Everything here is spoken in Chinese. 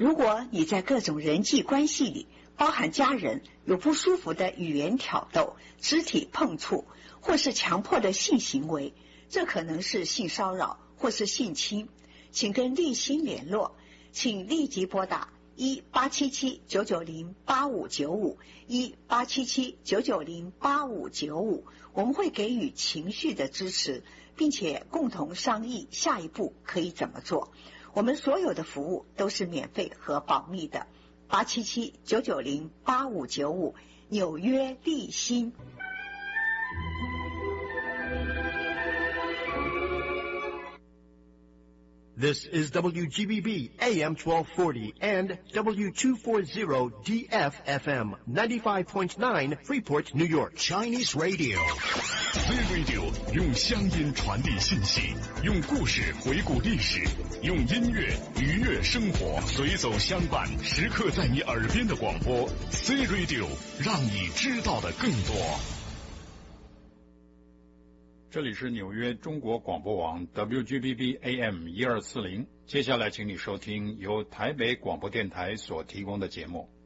如果你在各种人际关系里，包含家人，有不舒服的语言挑逗、肢体碰触，或是强迫的性行为，这可能是性骚扰或是性侵，请跟立新联络，请立即拨打1877-990-8595 1877-990-8595，我们会给予情绪的支持，并且共同商议下一步可以怎么做。我们所有的服务都是免费和保密的。877-990-8595，纽约立新。 This is WGBB AM 1240 and W240 DFFM 95.9 Freeport, New York. Chinese Radio. Z Radio 用乡音传递信息，用故事回顾历史，用音乐愉悦生活，随走相伴，时刻在你耳边的广播。Z Radio 让你知道的更多。 这里是纽约中国广播网 WGBB AM 1240，接下来请你收听由台北广播电台所提供的节目。